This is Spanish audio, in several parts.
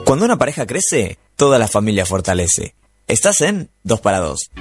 Cuando una pareja crece, toda la familia fortalece. Estás en 2 para 2.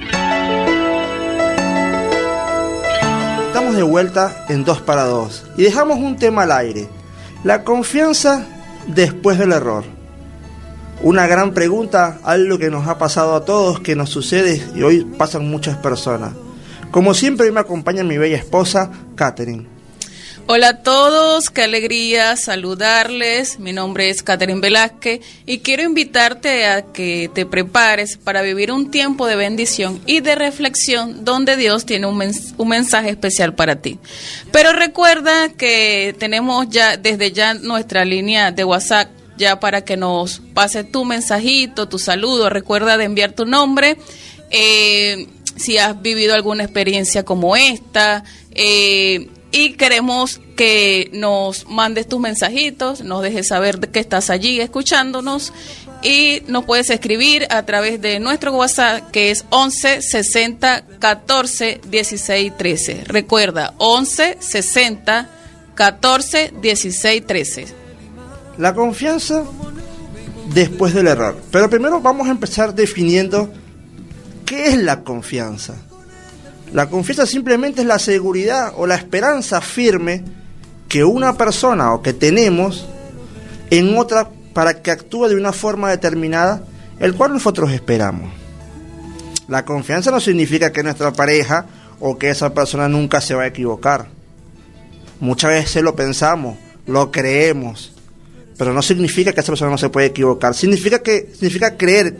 Estamos de vuelta en 2 para 2 y dejamos un tema al aire: la confianza después del error. Una gran pregunta, algo que nos ha pasado a todos, que nos sucede y hoy pasan muchas personas. Como siempre, hoy me acompaña mi bella esposa, Catherine. Hola a todos, qué alegría saludarles. Mi nombre es Catherine Velázquez y quiero invitarte a que te prepares para vivir un tiempo de bendición y de reflexión donde Dios tiene un mensaje especial para ti. Pero recuerda que tenemos desde ya nuestra línea de WhatsApp ya para que nos pases tu mensajito, tu saludo. Recuerda de enviar tu nombre, si has vivido alguna experiencia como esta, y queremos que nos mandes tus mensajitos, nos dejes saber que estás allí escuchándonos, y nos puedes escribir a través de nuestro WhatsApp, que es 11 60 14 16 13. Recuerda, 11 60 14 16 13. La confianza después del error. Pero primero vamos a empezar definiendo qué es la confianza. La confianza simplemente es la seguridad o la esperanza firme que una persona o que tenemos en otra para que actúe de una forma determinada, el cual nosotros esperamos. La confianza no significa que nuestra pareja o que esa persona nunca se va a equivocar. Muchas veces lo pensamos, lo creemos, pero no significa que esa persona no se puede equivocar. Significa creer